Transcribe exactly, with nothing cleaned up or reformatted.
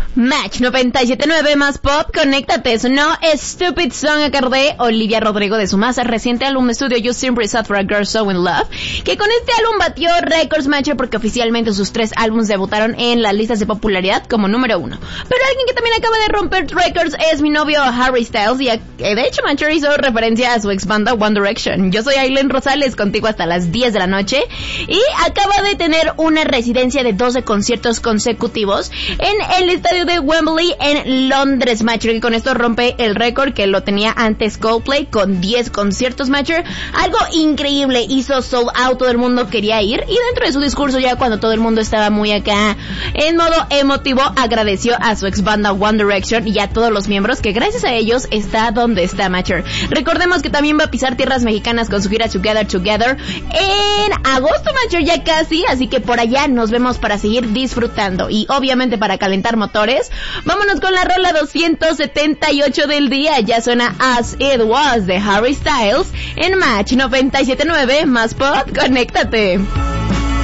Match noventa y siete punto nueve más pop, conéctate, sonó Stupid Song a cargo de Olivia Rodrigo de su más reciente álbum de estudio You Seem Pretty Sad for a Girl So In Love, que con este álbum batió récords Matcher porque oficialmente sus tres álbumes debutaron en las listas de popularidad como número uno. Pero alguien que también acaba de romper récords es mi novio Harry Styles, y de hecho Matcher hizo referencia a su ex banda One Direction. Yo soy Aileen Rosales, contigo hasta las diez de la noche, y acaba de tener una residencia de doce conciertos consecutivos en el estadio de Wembley en Londres, Matcher, que con esto rompe el récord que lo tenía antes Coldplay con diez conciertos, Matcher. Algo increíble, hizo sold out, todo el mundo quería ir, y dentro de su discurso, ya cuando todo el mundo estaba muy acá en modo emotivo, agradeció a su ex banda One Direction y a todos los miembros que gracias a ellos está donde está, Matcher. Recordemos que también va a pisar tierras mexicanas con su gira Together Together en agosto, Matcher, ya casi, así que por allá nos vemos para seguir disfrutando, y obviamente para calentar motores, vámonos con la rola doscientos setenta y ocho del día. Ya suena As It Was de Harry Styles en Match noventa y siete punto nueve más pop, conéctate.